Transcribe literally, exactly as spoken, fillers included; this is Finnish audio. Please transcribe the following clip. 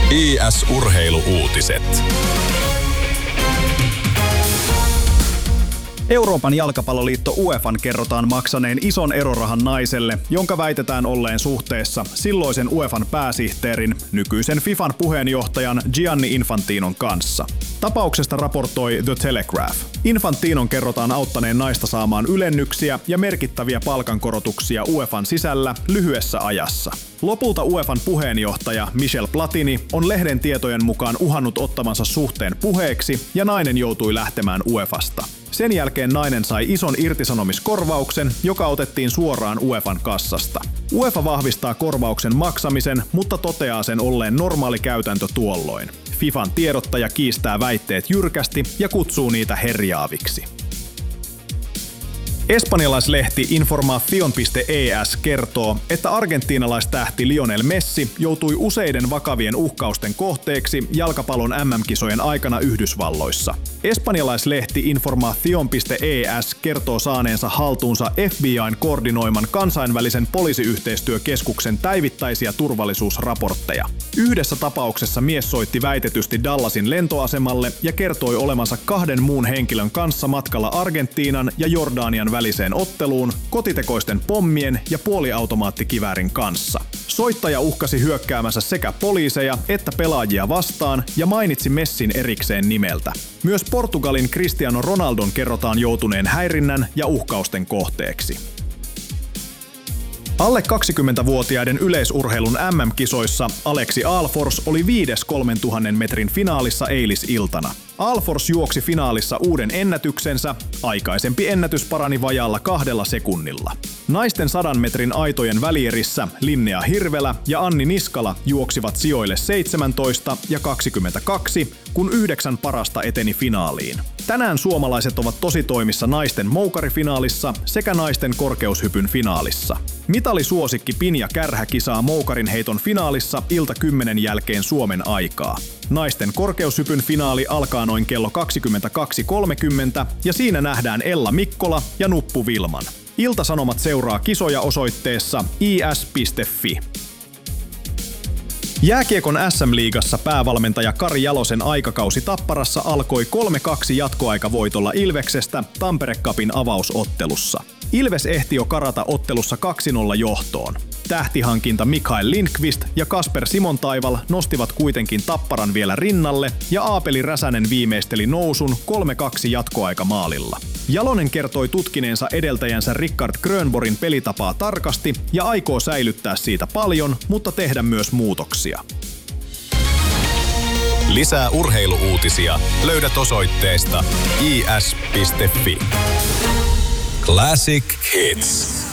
I S-urheilu-uutiset. Euroopan jalkapalloliitto UEFAn kerrotaan maksaneen ison erorahan naiselle, jonka väitetään olleen suhteessa silloisen UEFAn pääsihteerin, nykyisen FIFAn puheenjohtajan Gianni Infantinon kanssa. Tapauksesta raportoi The Telegraph. Infantinon kerrotaan auttaneen naista saamaan ylennyksiä ja merkittäviä palkankorotuksia UEFAn sisällä lyhyessä ajassa. Lopulta UEFAn puheenjohtaja Michel Platini on lehden tietojen mukaan uhannut ottamansa suhteen puheeksi ja nainen joutui lähtemään UEFasta. Sen jälkeen nainen sai ison irtisanomiskorvauksen, joka otettiin suoraan UEFAn kassasta. UEFA vahvistaa korvauksen maksamisen, mutta toteaa sen olleen normaali käytäntö tuolloin. FIFAn tiedottaja kiistää väitteet jyrkästi ja kutsuu niitä herjaaviksi. Espanjalaislehti Información piste e s kertoo, että argentiinalaistähti Lionel Messi joutui useiden vakavien uhkausten kohteeksi jalkapallon M M-kisojen aikana Yhdysvalloissa. Espanjalaislehti Información piste e s kertoo saaneensa haltuunsa F B I:n koordinoiman kansainvälisen poliisiyhteistyökeskuksen päivittäisiä turvallisuusraportteja. Yhdessä tapauksessa mies soitti väitetysti Dallasin lentoasemalle ja kertoi olemansa kahden muun henkilön kanssa matkalla Argentiinan ja Jordanian väliseen otteluun kotitekoisten pommien ja puoliautomaattikiväärin kanssa. Soittaja uhkasi hyökkäämänsä sekä poliiseja että pelaajia vastaan ja mainitsi Messin erikseen nimeltä. Myös Portugalin Cristiano Ronaldon kerrotaan joutuneen häirinnän ja uhkausten kohteeksi. Alle kaksikymmentävuotiaiden yleisurheilun M M-kisoissa Aleksi Alfors oli viides kolmentuhannen metrin finaalissa eilisiltana. Alfors juoksi finaalissa uuden ennätyksensä, aikaisempi ennätys parani vajaalla kahdella sekunnilla. Naisten sadan metrin aitojen välierissä Linnea Hirvelä ja Anni Niskala juoksivat sijoille seitsemäntoista ja kaksikymmentäkaksi, kun yhdeksän parasta eteni finaaliin. Tänään suomalaiset ovat tositoimissa naisten moukarifinaalissa sekä naisten korkeushypyn finaalissa. Mitalisuosikki Pinja Kärhä kisaa moukarin heiton finaalissa ilta kymmenen jälkeen Suomen aikaa. Naisten korkeushypyn finaali alkaa noin kello kaksikymmentäkaksi kolmekymmentä ja siinä nähdään Ella Mikkola ja Nuppu Vilman. Ilta-Sanomat seuraa kisoja osoitteessa i s piste f i. Jääkiekon S M-liigassa päävalmentaja Kari Jalosen aikakausi Tapparassa alkoi kolme kaksi jatkoaikavoitolla Ilveksestä Tampere Cupin avausottelussa. Ilves ehti jo karata ottelussa kaksi nolla johtoon. Tähtihankinta Mikael Lindqvist ja Kasper Simontaival nostivat kuitenkin Tapparan vielä rinnalle ja Aapeli Räsänen viimeisteli nousun kolme kaksi jatkoaikamaalilla. Jalonen kertoi tutkineensa edeltäjänsä Rickard Grönborgin pelitapaa tarkasti ja aikoo säilyttää siitä paljon, mutta tehdä myös muutoksia. Lisää urheilu-uutisia löydät osoitteesta i s piste f i. Classic Hits.